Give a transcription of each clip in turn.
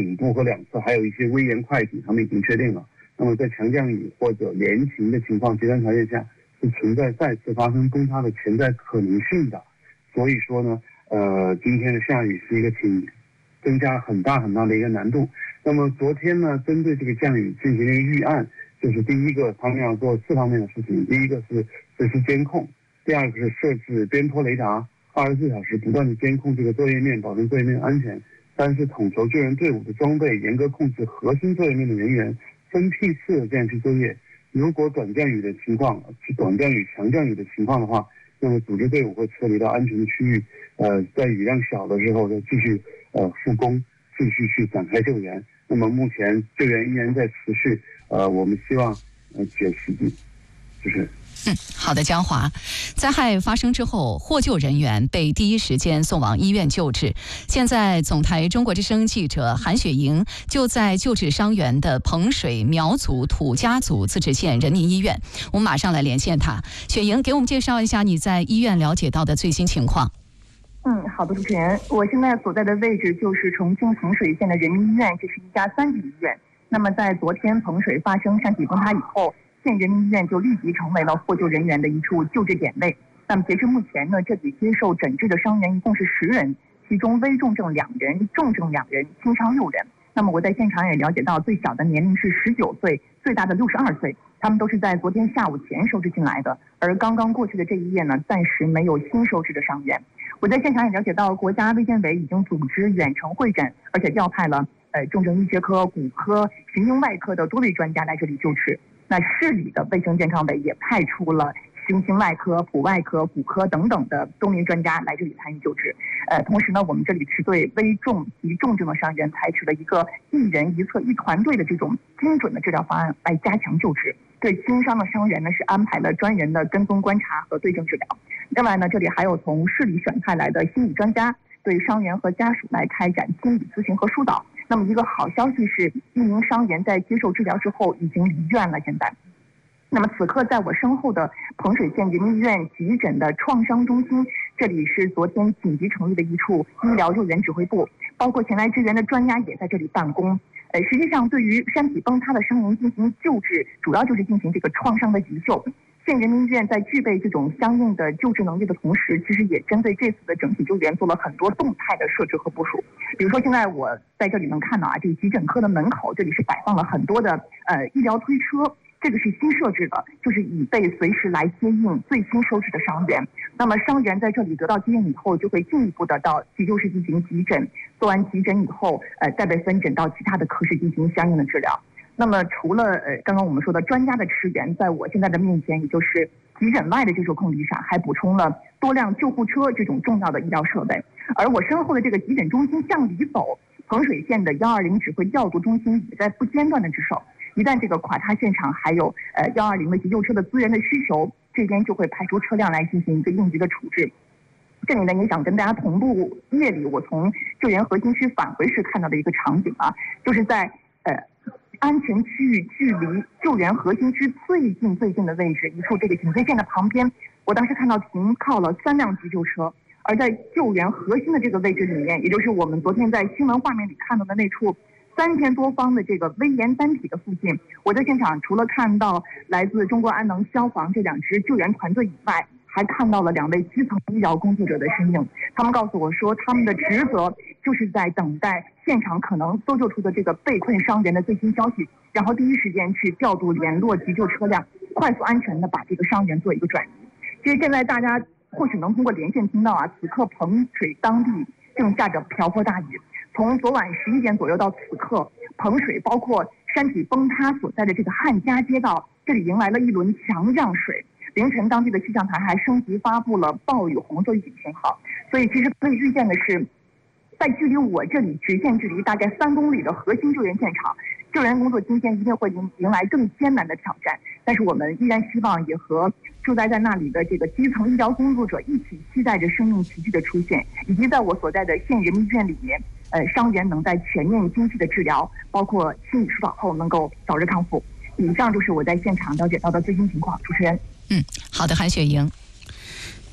颈部和两侧还有一些微盐块体，他们已经确定了。那么在强降雨或者连晴的情况极端条件下，是存在再次发生崩塌的潜在可能性的。所以说呢，今天的下雨是一个增加很大的一个难度。那么昨天呢，针对这个降雨进行了一个预案，就是第一个他们要做4方面的事情，第一个是实时监控，第二个是设置边坡雷达，24小时不断的监控这个作业面，保证作业面安全。3是统筹救援队伍的装备，严格控制核心作业面的人员，分批次的这样去作业。如果短降雨的情况是短降雨、强降雨的情况的话，那么组织队伍会撤离到安全的区域，在雨量小的时候再继续复工，继续去展开救援。那么目前救援依然在持续，我们希望解实际，就是。 好的，江华。灾害发生之后，获救人员被第一时间送往医院救治。现在，总台中国之声记者韩雪莹就在救治伤员的彭水苗族土家族自治县人民医院。我们马上来连线她。雪莹，给我们介绍一下你在医院了解到的最新情况。 好的，主持人，我现在所在的位置就是重庆彭水县的人民医院，这是一家3级医院。那么在昨天彭水发生山体崩塌以后，县人民医院就立即成为了获救人员的一处救治点位。那么截至目前呢，这里接受诊治的伤员一共是10人，其中危重症2人，重症2人，轻伤6人。那么我在现场也了解到，最小的年龄是19岁，最大的62岁，他们都是在昨天下午前收治进来的。而刚刚过去的这一夜呢，暂时没有新收治的伤员。我在现场也了解到，国家卫健委已经组织远程会诊，而且调派了重症医学科、骨科、神经外科的多位专家来这里救治。那市里的卫生健康委也派出了胸心外科、普外科、骨科等等的多名专家来这里参与救治。同时呢，我们这里是对危重及重症的伤员采取了一个一人一侧一团队的这种精准的治疗方案来加强救治。对轻伤的伤员呢，是安排了专人的跟踪观察和对症治疗。另外呢，这里还有从市里选派来的心理专家，对伤员和家属来开展心理咨询和疏导。那么一个好消息是，一名伤员在接受治疗之后已经离院了。现在，那么此刻在我身后的彭水县人民医院急诊的创伤中心，这里是昨天紧急成立的一处医疗救援指挥部，包括前来支援的专家也在这里办公。实际上，对于山体崩塌的伤员进行救治，主要就是进行这个创伤的急救。县人民医院在具备这种相应的救治能力的同时，其实也针对这次的整体救援做了很多动态的设置和部署。比如说，现在我在这里能看到这个急诊科的门口，这里是摆放了很多的医疗推车，这个是新设置的，就是以备随时来接应最新收治的伤员。那么伤员在这里得到接应以后，就会进一步的到急救室进行急诊，做完急诊以后，再被分诊到其他的科室进行相应的治疗。那么除了刚刚我们说的专家的驰援，在我现在的面前，也就是急诊外的这座空地上，还补充了多辆救护车这种重要的医疗设备。而我身后的这个急诊中心向里走，彭水县的120指挥调度中心也在不间断的值守。一旦这个垮塌现场还有120的急救车的资源的需求，这边就会派出车辆来进行一个应急的处置。这里呢，也想跟大家同步夜里我从救援核心区返回时看到的一个场景啊，就是在安全区域距离救援核心区最近的位置，一处这个警戒线的旁边，我当时看到停靠了3辆急救车。而在救援核心的这个位置里面，也就是我们昨天在新闻画面里看到的那处3000多方的这个危盐单体的附近，我在现场除了看到来自中国安能消防这2支救援团队以外，还看到了2位基层医疗工作者的身影。他们告诉我说，他们的职责就是在等待现场可能搜救出的这个被困伤员的最新消息，然后第一时间去调度联络急救车辆，快速安全的把这个伤员做一个转移。其实现在大家或许能通过连线听到此刻彭水当地正下着瓢泼大雨。从昨晚11点左右到此刻，彭水包括山体崩塌所在的这个汉家街道，这里迎来了一轮强降水。凌晨，当地的气象台还升级发布了暴雨红色预警信号。所以，其实可以预见的是，在距离我这里直线距离大概3公里的核心救援现场，救援工作今天一定会迎来更艰难的挑战。但是，我们依然希望也和住在那里的这个基层医疗工作者一起期待着生命奇迹的出现，以及在我所在的县人民医院里面，伤员能在全面精细的治疗，包括心理疏导后能够早日康复。以上就是我在现场了解到的最新情况。主持人。 好的，韩雪莹。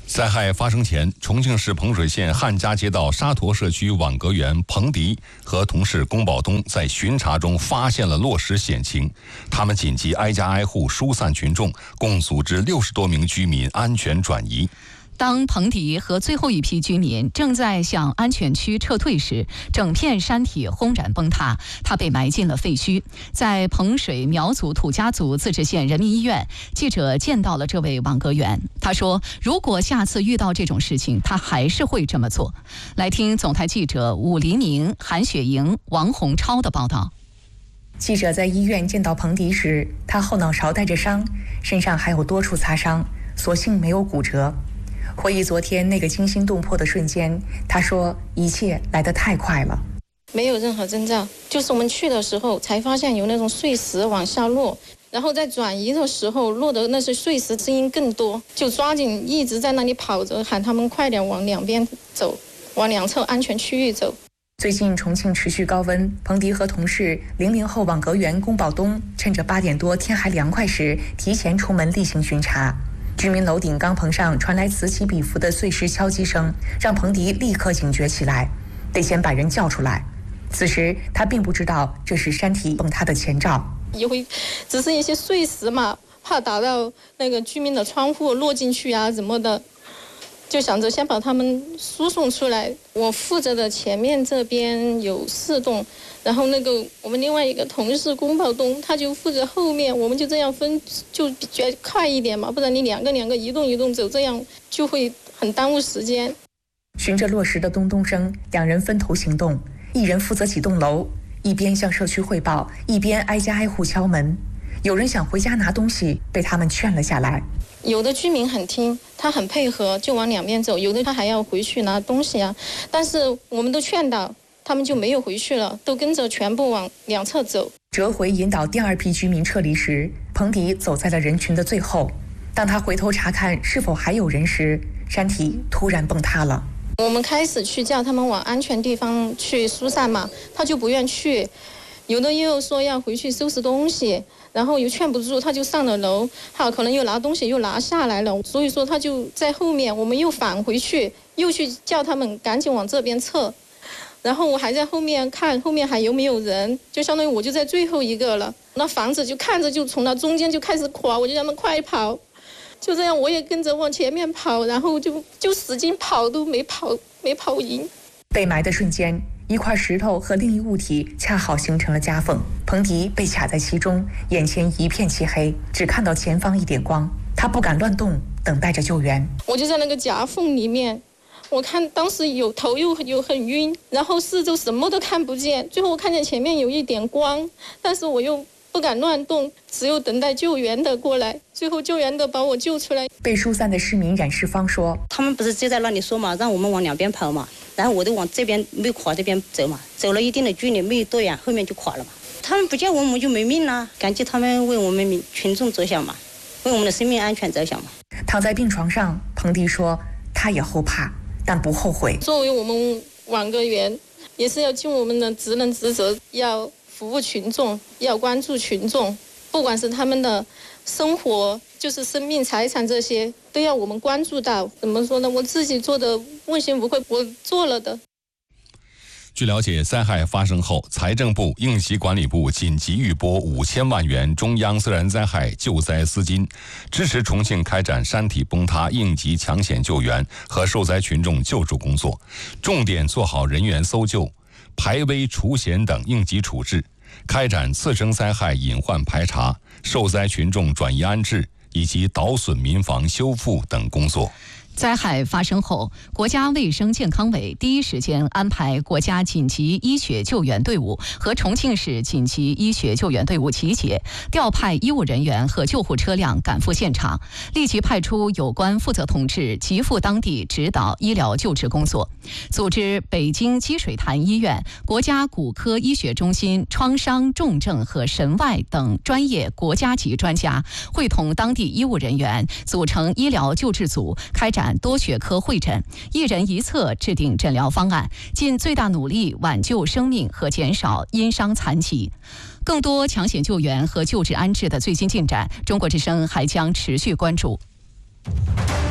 灾害发生前，重庆市彭水县汉家街道沙坨社区网格员彭迪和同事龚宝东在巡查中发现了落石险情，他们紧急挨家挨户疏散群众，共组织60多名居民安全转移。 当彭迪和最后一批居民正在向安全区撤退时，整片山体轰然崩塌，他被埋进了废墟。在彭水苗族土家族自治县人民医院，记者见到了这位网格员。他说，如果下次遇到这种事情，他还是会这么做。来听总台记者武黎明、韩雪莹、王洪超的报道。 记者在医院见到彭迪时，他后脑勺带着伤，身上还有多处擦伤，所幸没有骨折。回忆昨天那个惊心动魄的瞬间，他说一切来得太快了， 没有任何征兆，就是我们去的时候才发现有那种碎石往下落，然后在转移的时候落的那些碎石声音更多，就抓紧一直在那里跑着，喊他们快点往两边走，往两侧安全区域走。 最近重庆持续高温，彭迪和同事00后网格员龚宝东趁着8点多天还凉快时，提前出门例行巡查。居民楼顶钢棚上传来此起彼伏的碎石敲击声，让彭迪立刻警觉起来，得先把人叫出来。此时他并不知道这是山体崩塌的前兆， 也会只是一些碎石嘛，怕打到那个居民的窗户落进去啊怎么的，就想着先把他们输送出来。我负责的前面这边有4栋，然后那个我们另外一个同事龚宝东他就负责后面，我们就这样分，就比较快一点嘛，不然你两个移动走，这样就会很耽误时间。 循着落石的咚咚声，2人分头行动，一人负责几栋楼，一边向社区汇报，一边挨家挨户敲门。有人想回家拿东西，被他们劝了下来。 有的居民很听，他很配合，就往两边走，有的他还要回去拿东西啊，但是我们都劝导，他们就没有回去了，都跟着全部往两侧走。 折回引导第2批居民撤离时，彭迪走在了人群的最后。当他回头查看是否还有人时，山体突然崩塌了。 我们开始去叫他们往安全地方去疏散嘛，他就不愿去，有的又说要回去收拾东西，然后又劝不住，他就上了楼，他可能又拿东西又拿下来了，所以说他就在后面，我们又返回去，又去叫他们赶紧往这边撤。然后我还在后面看后面还有没有人，就相当于我就在最后一个了。那房子就看着就从那中间就开始垮，我就让他们快跑，就这样我也跟着往前面跑，然后就使劲跑都没跑赢。 被埋的瞬间，一块石头和另一物体恰好形成了夹缝，彭迪被卡在其中，眼前一片漆黑，只看到前方一点光，他不敢乱动，等待着救援。 我就在那个夹缝里面，我看当时有头又很晕，然后四周什么都看不见，最后我看见前面有一点光，但是我又不敢乱动，只有等待救援的过来，最后救援的把我救出来。 被疏散的市民冉世芳说， 他们不是就在那里说嘛，让我们往两边跑嘛，然后我就往这边没垮这边走嘛，走了一定的距离没多远，后面就垮了嘛。他们不叫我们就没命了，感激他们为我们群众着想嘛，为我们的生命安全着想嘛。 躺在病床上，彭迪说他也后怕，但不后悔。 作为我们网格员，也是要尽我们的职能职责，要服务群众，要关注群众，不管是他们的生活，就是生命财产这些，都要我们关注到。怎么说呢？我自己做的问心无愧，我做了的。 据了解，灾害发生后，财政部、应急管理部紧急预拨5000万元中央自然灾害救灾资金，支持重庆开展山体崩塌应急抢险救援和受灾群众救助工作，重点做好人员搜救、排危除险等应急处置，开展次生灾害隐患排查、受灾群众转移安置以及捣损民房修复等工作。 灾害发生后，国家卫生健康委第一时间安排国家紧急医学救援队伍和重庆市紧急医学救援队伍集结，调派医务人员和救护车辆赶赴现场，立即派出有关负责同志急赴当地指导医疗救治工作，组织北京积水潭医院、国家骨科医学中心、创伤重症和神外等专业国家级专家，会同当地医务人员组成医疗救治组，开展多学科会诊，一人一策制定诊疗方案，尽最大努力挽救生命和减少因伤残疾。更多抢险救援和救治安置的最新进展，中国之声还将持续关注。 新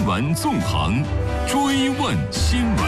新闻纵横，追问新闻。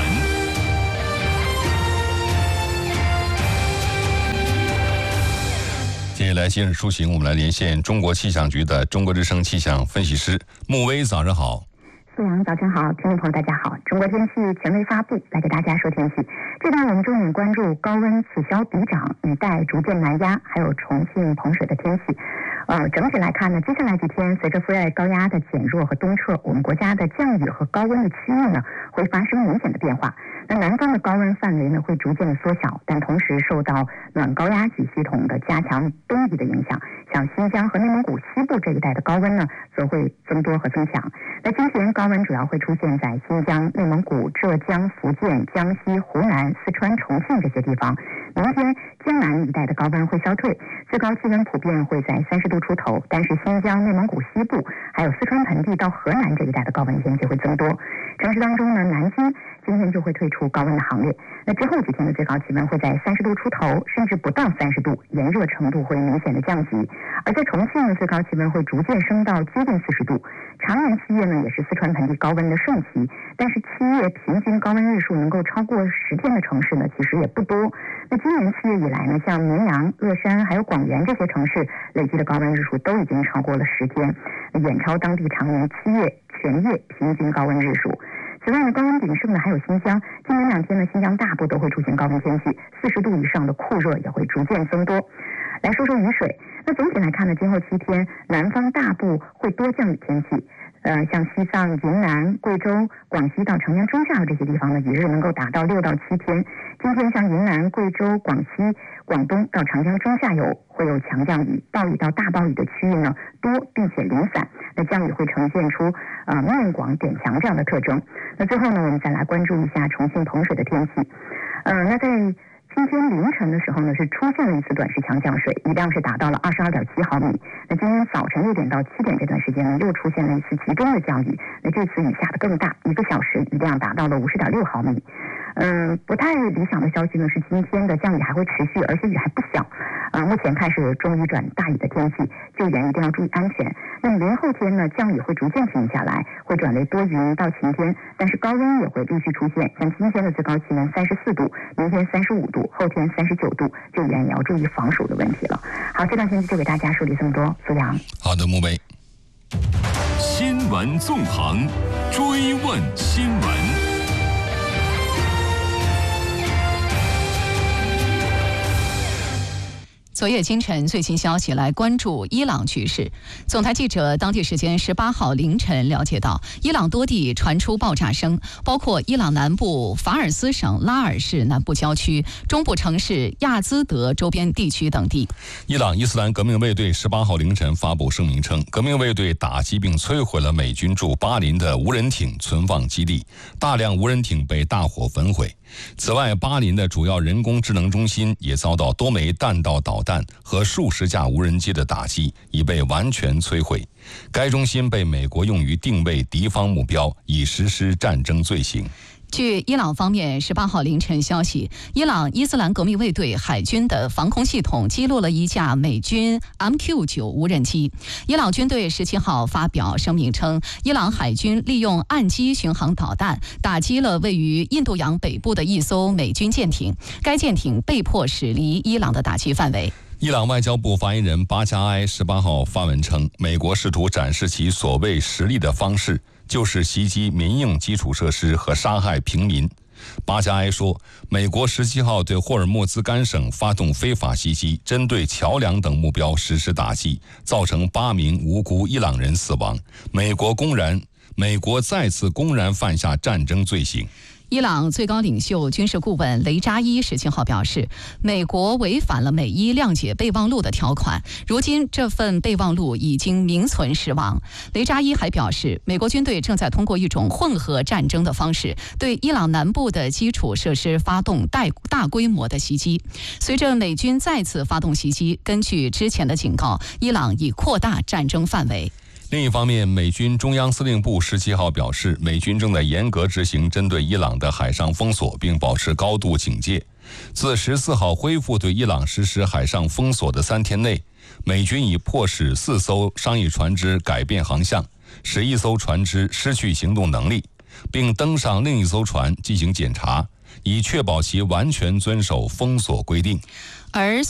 接下来今日出行，我们来连线中国气象局的中国之声气象分析师穆威，早上好。 苏阳，早上好，听众朋友大家好。中国天气权威发布，来给大家说天气。这段我们重点关注高温此消彼长，雨带逐渐南压，还有重庆彭水的天气。整体来看呢，接下来几天随着副热带高压的减弱和东撤，我们国家的降雨和高温的区域呢会发生明显的变化。那南方的高温范围呢会逐渐的缩小，但同时受到暖高压脊系统的加强东移的影响，像新疆和内蒙古西部这一带的高温呢则会增多和增强。那今天高温主要会出现在新疆、内蒙古、浙江、福建、江西、湖南、四川、重庆这些地方。明天江南一带的高温会消退，最高气温普遍会在30度出头，但是新疆、内蒙古西部还有四川盆地到河南这一带的高温天气会增多。城市当中呢，南京今天就会退出高温的行列。那之后几天的最高气温会在30度出头，甚至不到30度，炎热程度会明显的降级。而在重庆呢，最高气温会逐渐升到接近40度。常年7月呢，也是四川盆地高温的盛期，但是7月平均高温日数能够超过10天的城市呢，其实也不多。那今年7月以来呢，像绵阳、乐山还有广元这些城市累计的高温日数都已经超过了10天，远超当地常年7月全月平均高温日数。此外呢，高温鼎盛的还有新疆，今明2天呢，新疆大部都会出现高温天气，40度以上的酷热也会逐渐增多。来说说雨水，那总体来看呢，今后7天南方大部会多降雨天气。像西藏、云南、贵州、广西到长江中下游这些地方呢，雨日能够达到6到7天。今天像云南、贵州、广西、广东到长江中下游会有强降雨，暴雨到大暴雨的区域呢多，并且零散。那降雨会呈现出面广点强这样的特征。那最后呢，我们再来关注一下重庆彭水的天气。那在今天凌晨的时候呢，是出现了一次短时强降水，雨量是达到了22.7毫米。那今天早晨6点到7点这段时间呢，又出现了一次集中的降雨，那这次雨下的更大，1个小时雨量达到了50.6毫米。不太理想的消息呢是今天的降雨还会持续，而且雨还不小。目前开始中雨转大雨的天气，救援一定要注意安全。那么明后天呢，降雨会逐渐停下来，会转为多云到晴天，但是高温也会陆续出现，像今天的最高气温34度，明天35度，后天39度，救援也要注意防暑的问题了。好，这段天气就给大家梳理这么多，苏阳。 好的，穆威。新闻纵横，追问新闻。 昨夜今晨最新消息，来关注伊朗局势。总台记者当地时间18号凌晨了解到，伊朗多地传出爆炸声，包括伊朗南部法尔斯省拉尔市南部郊区、中部城市亚兹德周边地区等地。 伊朗伊斯兰革命卫队18号凌晨发布声明称，革命卫队打击并摧毁了美军驻巴林的无人艇存放基地，大量无人艇被大火焚毁。此外，巴林的主要人工智能中心也遭到多枚弹道导弹和数十架无人机的打击，已被完全摧毁。该中心被美国用于定位敌方目标，以实施战争罪行。 据伊朗方面18号凌晨消息，伊朗伊斯兰革命卫队海军的防空系统击落了一架美军 MQ-9 无人机。伊朗军队17号发表声明称，伊朗海军利用岸基巡航导弹打击了位于印度洋北部的一艘美军舰艇，该舰艇被迫驶离伊朗的打击范围。 伊朗外交部发言人巴加埃18号发文称，美国试图展示其所谓实力的方式，就是袭击民用基础设施和杀害平民。巴加埃说，美国17号对霍尔木兹干省发动非法袭击，针对桥梁等目标实施打击，造成8名无辜伊朗人死亡。美国再次公然犯下战争罪行。 伊朗最高领袖军事顾问雷扎伊17号表示，美国违反了美伊谅解备忘录的条款，如今这份备忘录已经名存实亡。雷扎伊还表示，美国军队正在通过一种混合战争的方式，对伊朗南部的基础设施发动大规模的袭击。随着美军再次发动袭击，根据之前的警告，伊朗已扩大战争范围。 另一方面，美军中央司令部17号表示，美军正在严格执行针对伊朗的海上封锁，并保持高度警戒。自14号恢复对伊朗实施海上封锁的3天内，美军已迫使4艘商业船只改变航向。 使一艘船只失去行动能力，并登上另一艘船进行检查，以确保其完全遵守封锁规定。 而